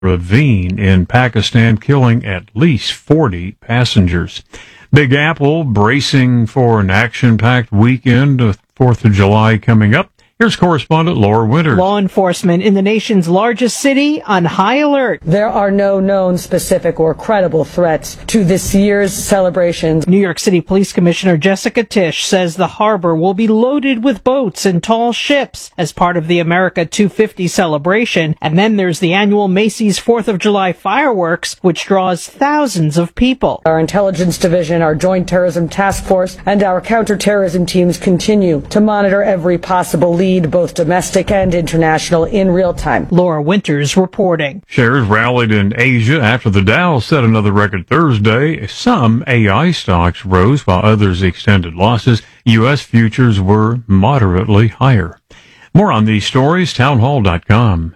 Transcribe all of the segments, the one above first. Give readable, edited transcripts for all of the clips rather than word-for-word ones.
ravine in Pakistan, killing at least 40 passengers. Big Apple bracing for an action-packed weekend of 4th of July coming up. Here's correspondent Laura Winters. Law enforcement in the nation's largest city on high alert. There are no known specific or credible threats to this year's celebrations. New York City Police Commissioner Jessica Tisch says the harbor will be loaded with boats and tall ships as part of the America 250 celebration. And then there's the annual Macy's 4th of July fireworks, which draws thousands of people. Our intelligence division, our joint terrorism task force, and our counterterrorism teams continue to monitor every possible lead, both domestic and international, in real time. Laura Winters reporting. Shares rallied in Asia after the Dow set another record Thursday. Some AI stocks rose while others extended losses. U.S. futures were moderately higher. More on these stories, townhall.com.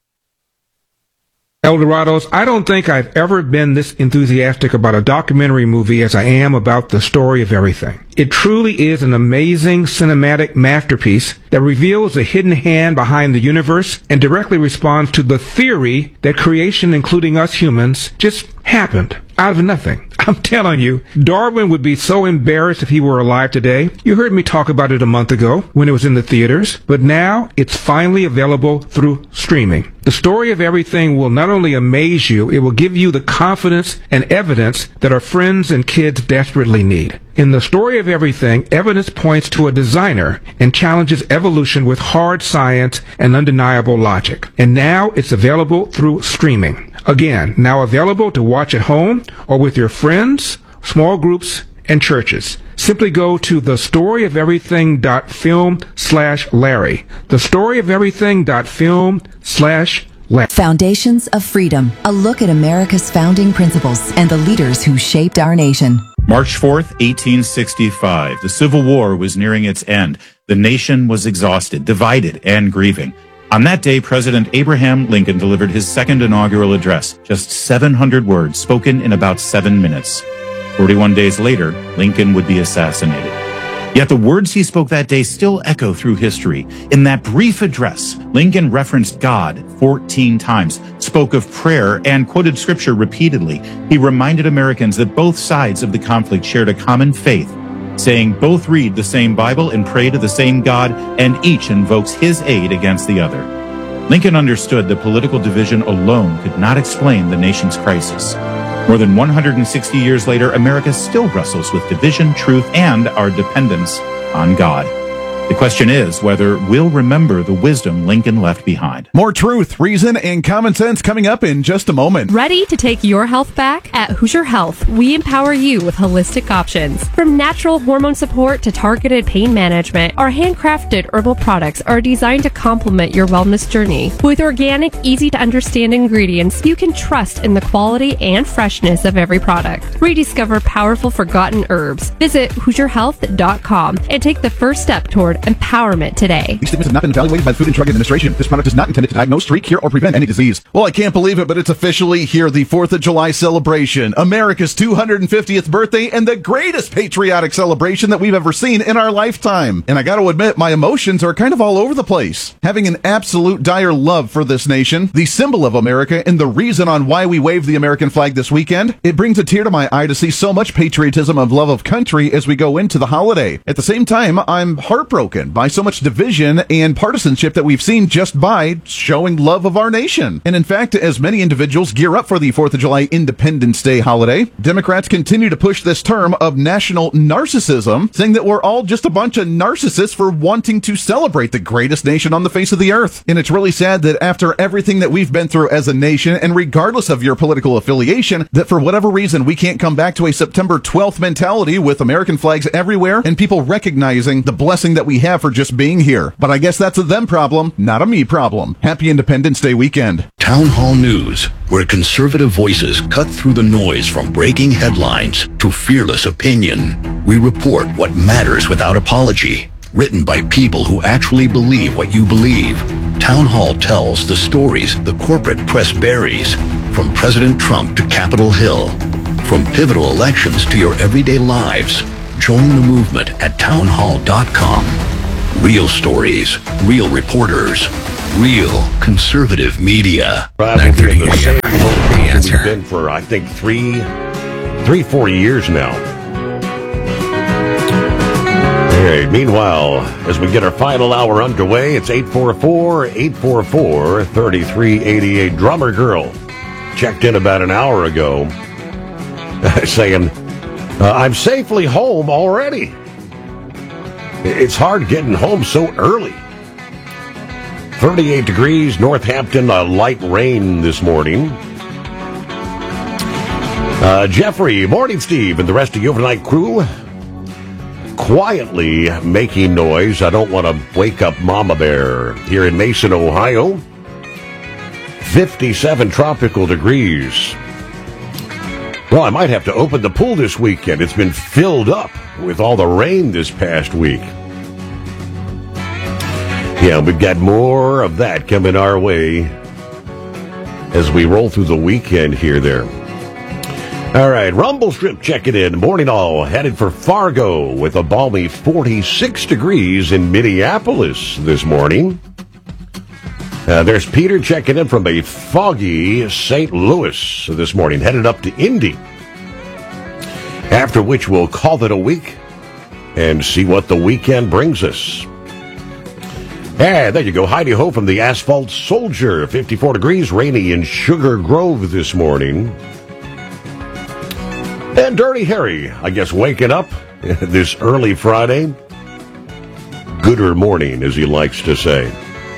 Eldorados, I don't think I've ever been this enthusiastic about a documentary movie as I am about The Story of Everything. It truly is an amazing cinematic masterpiece that reveals the hidden hand behind the universe and directly responds to the theory that creation, including us humans, just happened out of nothing. I'm telling you, Darwin would be so embarrassed if he were alive today. You heard me talk about it a month ago when it was in the theaters, but now it's finally available through streaming. The Story of Everything will not only amaze you, it will give you the confidence and evidence that our friends and kids desperately need. In The Story of Everything, evidence points to a designer and challenges evolution with hard science and undeniable logic. And now it's available through streaming. Again, now available to watch at home or with your friends, small groups, and churches. Simply go to thestoryoferything.film/Larry. Thestoryoferything.film/Larry. Foundations of Freedom, a look at America's founding principles and the leaders who shaped our nation. March 4th, 1865. The Civil War was nearing its end. The nation was exhausted, divided, and grieving. On that day, President Abraham Lincoln delivered his second inaugural address, just 700 words spoken in about 7 minutes. 41 days later, Lincoln would be assassinated. Yet the words he spoke that day still echo through history. In that brief address, Lincoln referenced God 14 times, spoke of prayer, and quoted scripture repeatedly. He reminded Americans that both sides of the conflict shared a common faith, saying both read the same Bible and pray to the same God, and each invokes his aid against the other. Lincoln understood that political division alone could not explain the nation's crisis. More than 160 years later, America still wrestles with division, truth, and our dependence on God. The question is whether we'll remember the wisdom Lincoln left behind. More truth, reason, and common sense coming up in just a moment. Ready to take your health back? At Hoosier Health, we empower you with holistic options. From natural hormone support to targeted pain management, our handcrafted herbal products are designed to complement your wellness journey. With organic, easy-to-understand ingredients, you can trust in the quality and freshness of every product. Rediscover powerful forgotten herbs. Visit HoosierHealth.com and take the first step toward empowerment today. These statements have not been evaluated by the Food and Drug Administration. This product is not intended to diagnose, treat, cure, or prevent any disease. Well, I can't believe it, but it's officially here, the 4th of July celebration, America's 250th birthday, and the greatest patriotic celebration that we've ever seen in our lifetime. And I gotta admit, my emotions are kind of all over the place. Having an absolute dire love for this nation, the symbol of America, and the reason on why we wave the American flag this weekend, it brings a tear to my eye to see so much patriotism of love of country as we go into the holiday. At the same time, I'm heartbroken by so much division and partisanship that we've seen just by showing love of our nation. And in fact, as many individuals gear up for the 4th of July Independence Day holiday, Democrats continue to push this term of national narcissism, saying that we're all just a bunch of narcissists for wanting to celebrate the greatest nation on the face of the earth. And it's really sad that after everything that we've been through as a nation, and regardless of your political affiliation, that for whatever reason we can't come back to a September 12th mentality with American flags everywhere and people recognizing the blessing that we have for just being here. But I guess that's a them problem, not a me problem. Happy Independence Day weekend. Town Hall News, where conservative voices cut through the noise from breaking headlines to fearless opinion. We report what matters without apology. Written by people who actually believe what you believe. Town Hall tells the stories the corporate press buries. From President Trump to Capitol Hill. From pivotal elections to your everyday lives. Join the movement at townhall.com. Real stories, real reporters, real conservative media. We'll be in the same location we've been for, I think, 4 years now. All right, meanwhile, as we get our final hour underway, it's 844-844-3388. Drummer Girl checked in about an hour ago saying, I'm safely home already. It's hard getting home so early. 38 degrees, Northampton, light rain this morning. Jeffrey, morning, Steve, and the rest of the overnight crew. Quietly making noise. I don't want to wake up Mama Bear here in Mason, Ohio. 57 tropical degrees. Well, I might have to open the pool this weekend. It's been filled up with all the rain this past week. Yeah, we've got more of that coming our way as we roll through the weekend here there. All right, Rumble Strip checking in. Morning all, headed for Fargo with a balmy 46 degrees in Minneapolis this morning. There's Peter checking in from a foggy St. Louis this morning, headed up to Indy. After which we'll call it a week and see what the weekend brings us. And there you go, Heidi Ho from the Asphalt Soldier, 54 degrees, rainy in Sugar Grove this morning. And Dirty Harry, I guess, waking up this early Friday. Gooder morning, as he likes to say.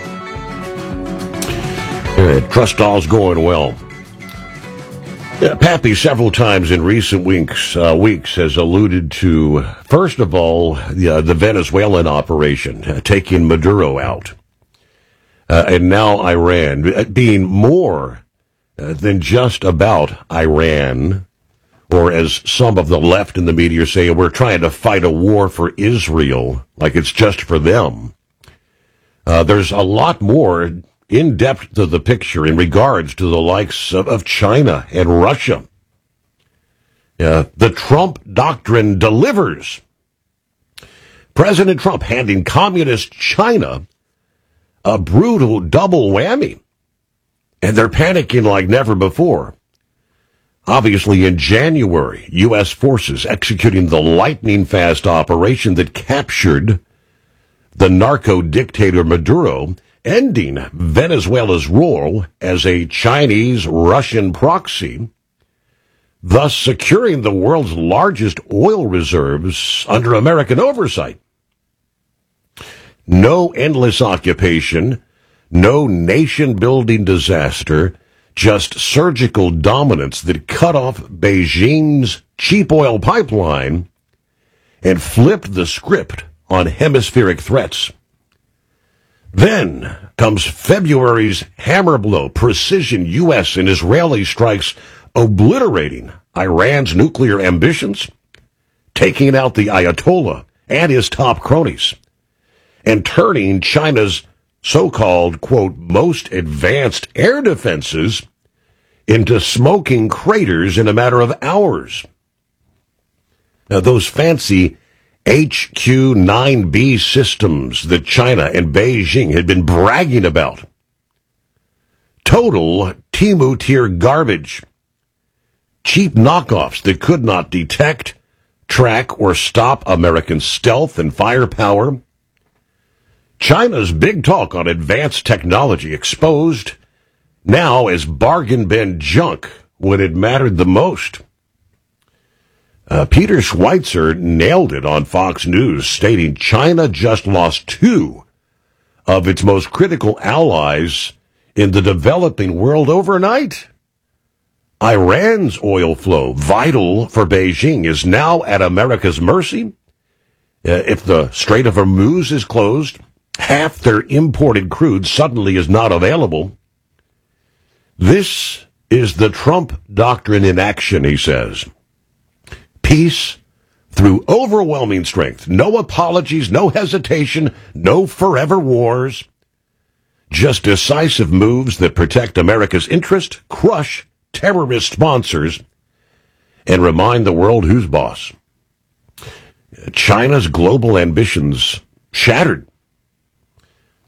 Trust all's going well. Pappy several times in recent weeks has alluded to, first of all, the Venezuelan operation, taking Maduro out. And now Iran, being more than just about Iran, or as some of the left in the media say, we're trying to fight a war for Israel, like it's just for them. There's a lot more in depth to the picture in regards to the likes of China and Russia. The Trump doctrine delivers. President Trump handing communist China a brutal double whammy. And they're panicking like never before. Obviously, in January, U.S. forces executing the lightning-fast operation that captured the narco-dictator Maduro, ending Venezuela's role as a Chinese-Russian proxy, thus securing the world's largest oil reserves under American oversight. No endless occupation, no nation-building disaster, just surgical dominance that cut off Beijing's cheap oil pipeline and flipped the script on hemispheric threats. Then comes February's hammer blow, precision U.S. and Israeli strikes obliterating Iran's nuclear ambitions, taking out the Ayatollah and his top cronies, and turning China's so-called, quote, most advanced air defenses into smoking craters in a matter of hours. Now, those fancy HQ-9B systems that China and Beijing had been bragging about. Total Timu-tier garbage. Cheap knockoffs that could not detect, track, or stop American stealth and firepower. China's big talk on advanced technology exposed now as bargain bin junk when it mattered the most. Peter Schweitzer nailed it on Fox News, stating China just lost two of its most critical allies in the developing world overnight. Iran's oil flow, vital for Beijing, is now at America's mercy. If the Strait of Hormuz is closed, half their imported crude suddenly is not available. This is the Trump doctrine in action, he says. Peace through overwhelming strength. No apologies, no hesitation, no forever wars. Just decisive moves that protect America's interest, crush terrorist sponsors, and remind the world who's boss. China's global ambitions shattered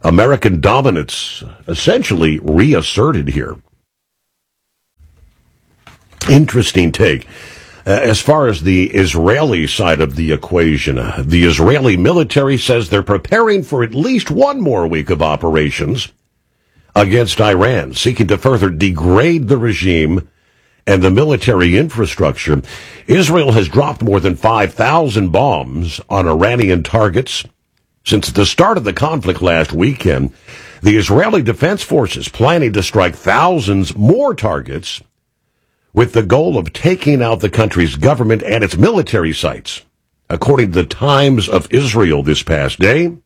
American dominance essentially reasserted here. Interesting take. As far as the Israeli side of the equation, the Israeli military says they're preparing for at least one more week of operations against Iran, seeking to further degrade the regime and the military infrastructure. Israel has dropped more than 5,000 bombs on Iranian targets since the start of the conflict last weekend. The Israeli Defense Forces planning to strike thousands more targets with the goal of taking out the country's government and its military sites. According to the Times of Israel this past day,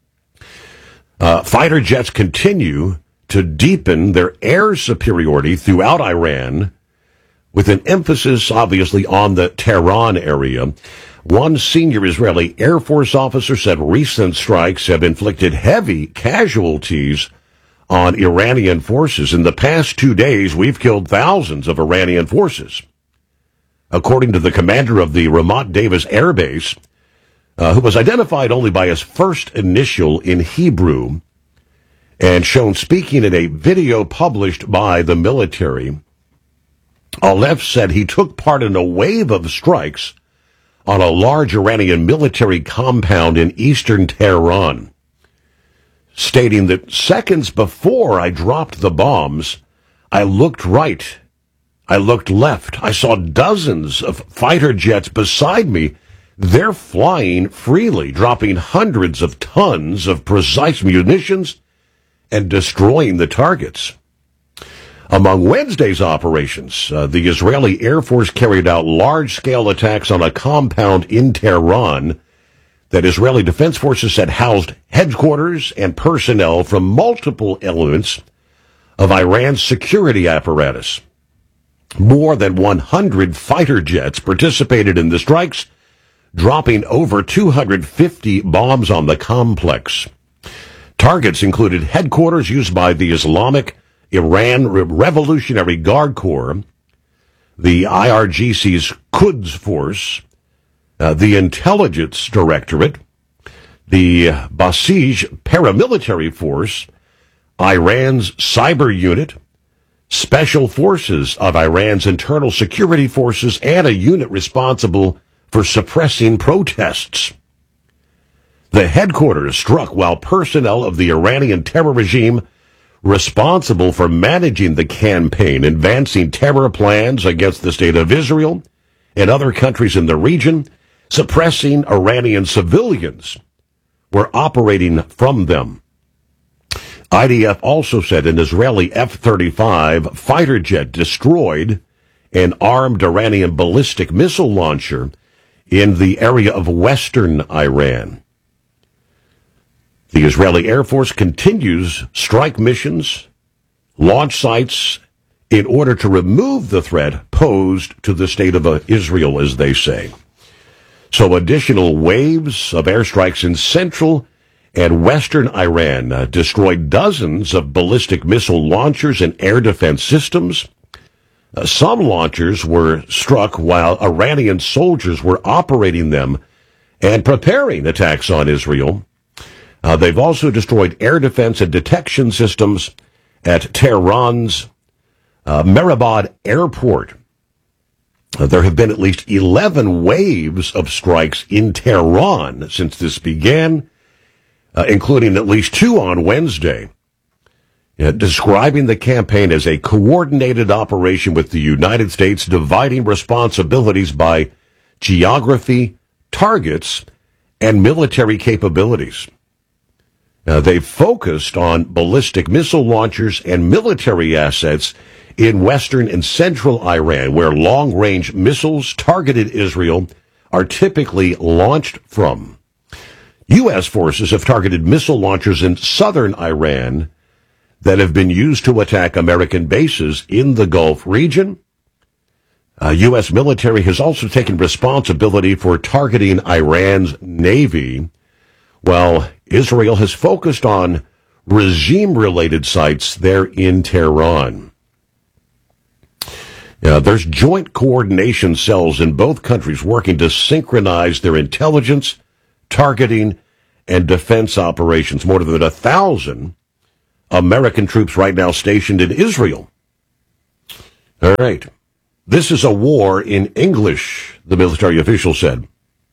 fighter jets continue to deepen their air superiority throughout Iran, with an emphasis, obviously, on the Tehran area. One senior Israeli Air Force officer said recent strikes have inflicted heavy casualties on Iranian forces. In the past 2 days, we've killed thousands of Iranian forces. According to the commander of the Ramat Davis Air Base, who was identified only by his first initial in Hebrew and shown speaking in a video published by the military, Aleph said he took part in a wave of strikes on a large Iranian military compound in eastern Tehran, stating that seconds before I dropped the bombs, I looked right, I looked left, I saw dozens of fighter jets beside me. They're flying freely, dropping hundreds of tons of precise munitions and destroying the targets. Among Wednesday's operations, the Israeli Air Force carried out large-scale attacks on a compound in Tehran that Israeli Defense Forces said housed headquarters and personnel from multiple elements of Iran's security apparatus. More than 100 fighter jets participated in the strikes, dropping over 250 bombs on the complex. Targets included headquarters used by the Islamic Iran Revolutionary Guard Corps, the IRGC's Quds Force, the Intelligence Directorate, the Basij Paramilitary Force, Iran's Cyber Unit, Special Forces of Iran's Internal Security Forces, and a unit responsible for suppressing protests. The headquarters struck while personnel of the Iranian terror regime responsible for managing the campaign, advancing terror plans against the State of Israel and other countries in the region, suppressing Iranian civilians, were operating from them. IDF also said an Israeli F-35 fighter jet destroyed an armed Iranian ballistic missile launcher in the area of western Iran. The Israeli Air Force continues strike missions, launch sites, in order to remove the threat posed to the state of Israel, as they say. So additional waves of airstrikes in central and western Iran destroyed dozens of ballistic missile launchers and air defense systems. Some launchers were struck while Iranian soldiers were operating them and preparing attacks on Israel. They've also destroyed air defense and detection systems at Tehran's Mehrabad Airport. There have been at least 11 waves of strikes in Tehran since this began, including at least 2 on Wednesday, describing the campaign as a coordinated operation with the United States dividing responsibilities by geography, targets, and military capabilities. They focused on ballistic missile launchers and military assets in western and central Iran, where long-range missiles targeted Israel are typically launched from. U.S. forces have targeted missile launchers in southern Iran that have been used to attack American bases in the Gulf region. U.S. military has also taken responsibility for targeting Iran's navy, while Israel has focused on regime-related sites there in Tehran. There's joint coordination cells in both countries working to synchronize their intelligence, targeting, and defense operations. More than 1,000 American troops right now stationed in Israel. All right. This is a war in English, the military official said.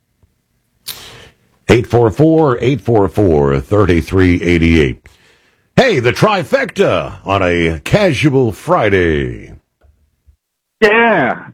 844-844-3388. Hey, the trifecta on a casual Friday. Yeah,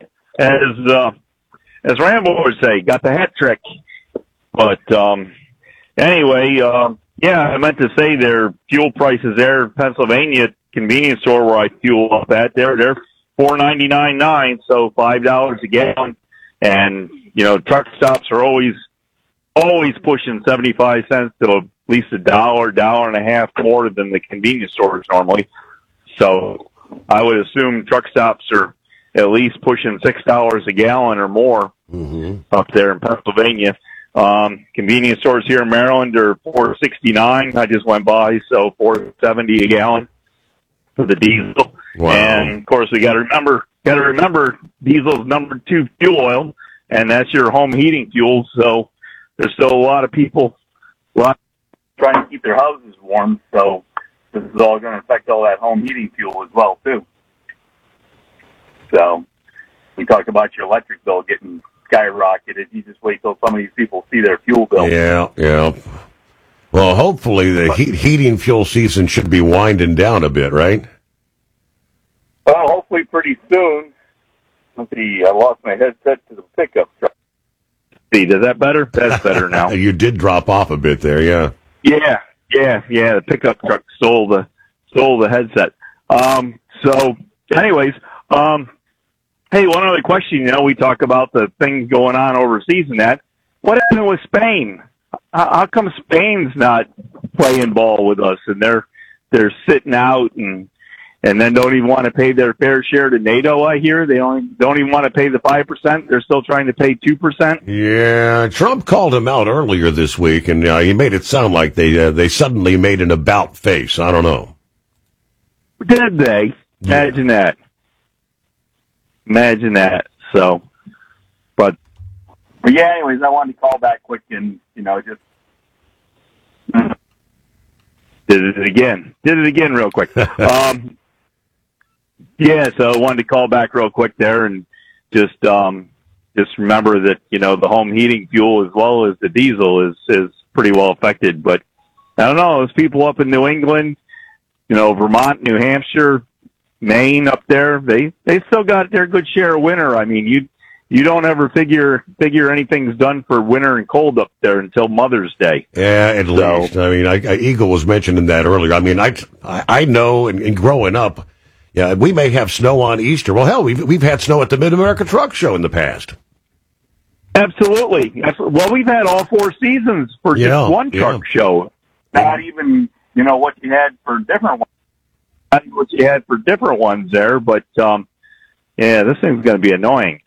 as Rambo would say, got the hat trick. But anyway, I meant to say their fuel prices there in Pennsylvania convenience store where I fuel up at, they're $4.99.9, so $5 a gallon. And truck stops are always pushing 75 cents to at least $1.50 more than the convenience stores normally. So I would assume truck stops are at least pushing $6 a gallon or more up there in Pennsylvania. Convenience stores here in Maryland are $4.69. I just went by, so $4.70 a gallon for the diesel. Wow. And of course, we got to remember diesel's number 2 fuel oil, and that's your home heating fuel. So there's still a lot of people trying to keep their houses warm. So this is all going to affect all that home heating fuel as well too. So we talk about your electric bill getting skyrocketed. You just wait till some of these people see their fuel bill. Yeah. Well, hopefully the heating fuel season should be winding down a bit, right? Well, hopefully pretty soon. Let's see, I lost my headset to the pickup truck. See, does that better? That's better now. You did drop off a bit there, yeah. Yeah. The pickup truck stole the headset. So, anyways, hey, one other question. We talk about the things going on overseas and that. What happened with Spain? How come Spain's not playing ball with us and they're sitting out and then don't even want to pay their fair share to NATO? I hear they don't even want to pay the 5%. They're still trying to pay 2%. Yeah, Trump called him out earlier this week, and he made it sound like they suddenly made an about face. I don't know. Did they? Imagine that. So, but yeah. Anyways, I wanted to call back quick and just did it again real quick. Yeah, so I wanted to call back real quick there and just remember that, the home heating fuel as well as the diesel is pretty well affected. But I don't know, those people up in New England, Vermont, New Hampshire, Maine up there, they still got their good share of winter. I mean, you don't ever figure anything's done for winter and cold up there until Mother's Day. Yeah, at least. I mean, Eagle was mentioning that earlier. I mean, I know, and growing up, yeah, we may have snow on Easter. Well, hell, we've had snow at the Mid-America Truck Show in the past. Absolutely. Well, we've had all 4 seasons for just one truck show. Not even, what you had for different ones. Not even what you had for different ones there, but, yeah, this thing's going to be annoying.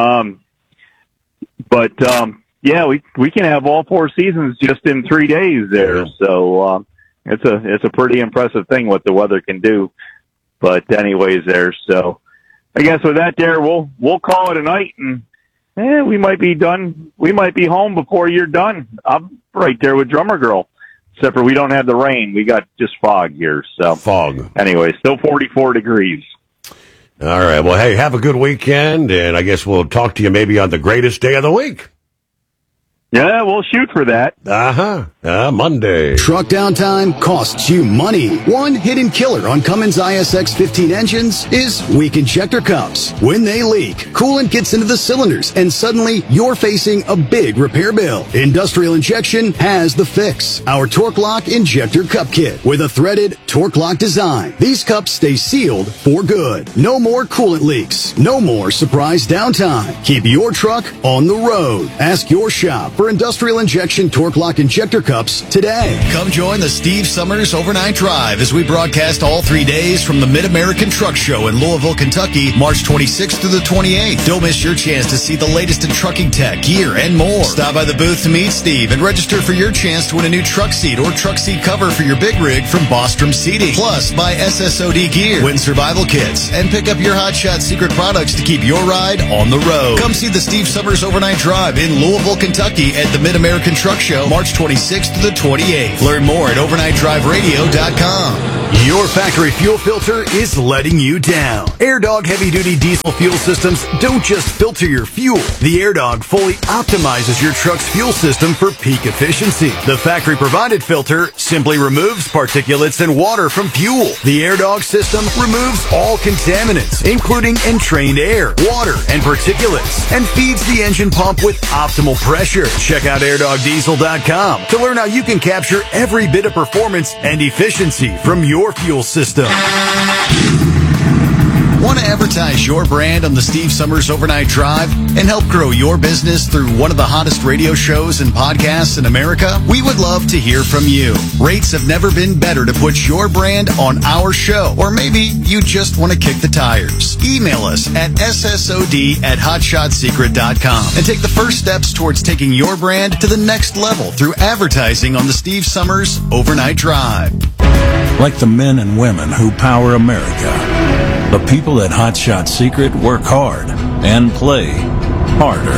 Yeah, we can have all 4 seasons just in 3 days there. Yeah. So, it's a pretty impressive thing what the weather can do. But anyways there, so I guess with that there, we'll call it a night and we might be done. We might be home before you're done. I'm right there with Drummer Girl, except for we don't have the rain. We got just fog here. So fog. Anyway, still 44 degrees. All right. Well, hey, have a good weekend, and I guess we'll talk to you maybe on the greatest day of the week. Yeah, we'll shoot for that. Monday. Truck downtime costs you money. One hidden killer on Cummins ISX 15 engines is weak injector cups. When they leak, coolant gets into the cylinders, and suddenly you're facing a big repair bill. Industrial Injection has the fix. Our Torque Lock Injector Cup Kit with a threaded Torque Lock design. These cups stay sealed for good. No more coolant leaks. No more surprise downtime. Keep your truck on the road. Ask your shop for Industrial Injection Torque Lock Injector Cups today. Come join the Steve Summers Overnight Drive as we broadcast all 3 days from the Mid-American Truck Show in Louisville, Kentucky, March 26th through the 28th. Don't miss your chance to see the latest in trucking tech, gear, and more. Stop by the booth to meet Steve and register for your chance to win a new truck seat or truck seat cover for your big rig from Bostrom Seating. Plus, buy SSOD gear, win survival kits, and pick up your Hot Shot secret products to keep your ride on the road. Come see the Steve Summers Overnight Drive in Louisville, Kentucky Kentucky at the Mid-American Truck Show, March 26th to the 28th. Learn more at overnightdriveradio.com. Your factory fuel filter is letting you down. AirDog heavy-duty diesel fuel systems don't just filter your fuel. The AirDog fully optimizes your truck's fuel system for peak efficiency. The factory-provided filter simply removes particulates and water from fuel. The AirDog system removes all contaminants, including entrained air, water, and particulates, and feeds the engine pump with optimal pressure. Check out airdogdiesel.com to learn how you can capture every bit of performance and efficiency from your fuel system. Want to advertise your brand on the Steve Summers Overnight Drive and help grow your business through one of the hottest radio shows and podcasts in America? We would love to hear from you. Rates have never been better to put your brand on our show, or maybe you just want to kick the tires. Email us at ssod@hotshotsecret.com and take the first steps towards taking your brand to the next level through advertising on the Steve Summers Overnight Drive. Like the men and women who power America, the people at Hot Shot Secret work hard and play harder.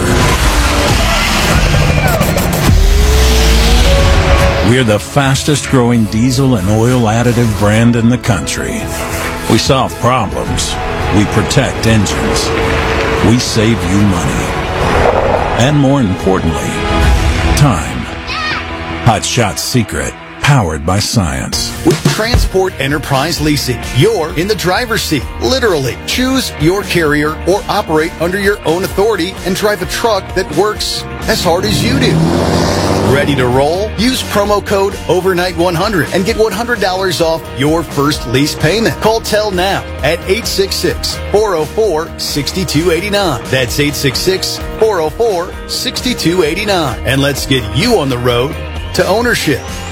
We're the fastest growing diesel and oil additive brand in the country. We solve problems. We protect engines. We save you money. And more importantly, time. Hot Shot Secret. Powered by science. With Transport Enterprise Leasing, you're in the driver's seat, literally. Choose your carrier or operate under your own authority and drive a truck that works as hard as you do. Ready to roll? Use promo code OVERNIGHT100 and get $100 off your first lease payment. Call Tell now at 866-404-6289. That's 866-404-6289. And let's get you on the road to ownership.